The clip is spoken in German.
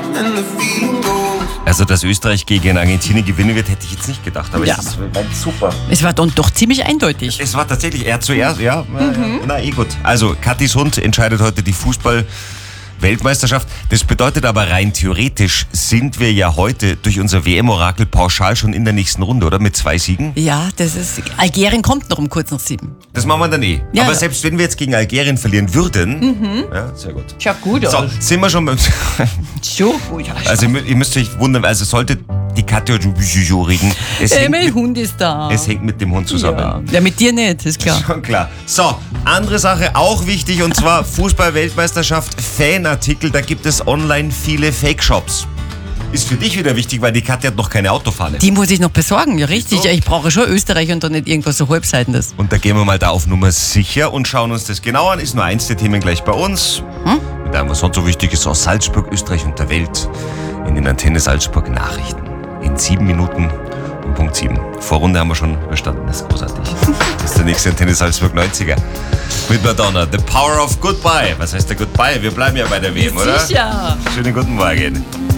Also, dass Österreich gegen Argentinien gewinnen wird, hätte ich jetzt nicht gedacht. Aber Ja. es war super. Es war dann doch ziemlich eindeutig. Es war tatsächlich er zuerst, ja. Na, gut. Also, Kathis Hund entscheidet heute die Fußball-Weltmeisterschaft. Das bedeutet aber rein theoretisch sind wir ja heute durch unser WM-Orakel pauschal schon in der nächsten Runde, oder? Mit 2 Siegen. Ja, das ist. Algerien kommt noch um kurz nach 7. Das machen wir dann eh. Ja, aber ja. selbst wenn wir jetzt gegen Algerien verlieren würden, ja, sehr gut. Schaut gut So, sind wir schon beim... So gut aus. Also ihr müsst euch wundern, also sollte die Katja reden, Mein Hund ist da. es hängt mit dem Hund zusammen. Ja, mit dir nicht, ist klar. Schon klar. So, andere Sache auch wichtig, und zwar Fußball-Weltmeisterschaft, Fanartikel, da gibt es online viele Fake-Shops. Ist für dich wieder wichtig, weil die Katja hat noch keine Autofahne. Die muss ich noch besorgen, ja richtig. So. Ja, ich brauche schon Österreich und dann nicht irgendwas so Halbseitendes. Und da gehen wir mal da auf Nummer sicher und schauen uns das genau an. Ist nur eins der Themen gleich bei uns. Mit allem, was sonst so wichtig ist, aus Salzburg, Österreich und der Welt. In den Antenne Salzburg Nachrichten. In 7 Minuten um Punkt 7. Vorrunde haben wir schon überstanden, das ist großartig. Das ist der nächste Antenne Salzburg 90er. Mit Madonna, The Power of Goodbye. Was heißt der Goodbye? Wir bleiben ja bei der WM, oder? Sicher. Schönen guten Morgen.